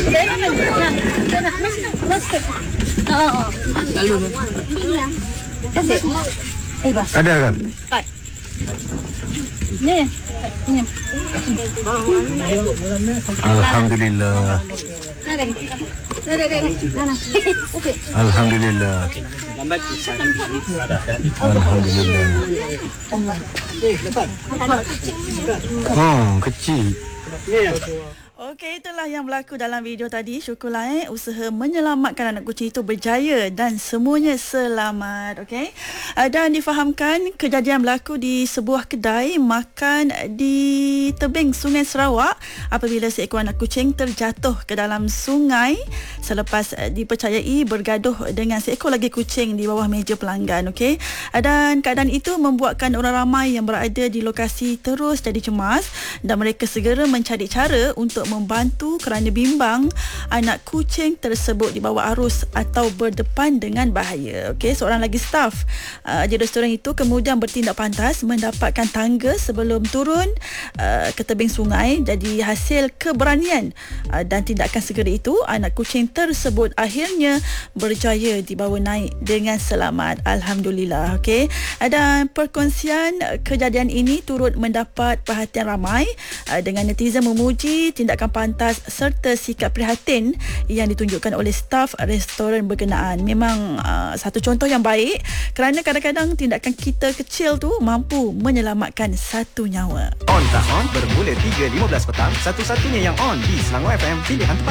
Ada kan? Ni. Alhamdulillah. Alhamdulillah. Alhamdulillah. Kecil. Okey, itulah yang berlaku dalam video tadi. Syukurlah usaha menyelamatkan anak kucing itu berjaya dan semuanya selamat. Okey. Dan difahamkan kejadian berlaku di sebuah kedai makan di tebing Sungai Sarawak apabila seekor anak kucing terjatuh ke dalam sungai selepas dipercayai bergaduh dengan seekor lagi kucing di bawah meja pelanggan. Okey. Dan keadaan itu membuatkan orang ramai yang berada di lokasi terus jadi cemas dan mereka segera mencari cara untuk membantu kerana bimbang anak kucing tersebut dibawa arus atau berdepan dengan bahaya. Okey, seorang lagi staf di restoran itu kemudian bertindak pantas mendapatkan tangga sebelum turun ke tebing sungai. Jadi hasil keberanian dan tindakan segera itu, anak kucing tersebut akhirnya berjaya dibawa naik dengan selamat. Alhamdulillah. Okey, dan perkongsian kejadian ini turut mendapat perhatian ramai dengan netizen memuji tindakan pantas serta sikap prihatin yang ditunjukkan oleh staf restoran berkenaan. Memang satu contoh yang baik kerana kadang-kadang tindakan kita kecil tu mampu menyelamatkan satu nyawa. On tak on bermula 3.15 petang, satu-satunya yang on di Selangor FM, pilihan tepat.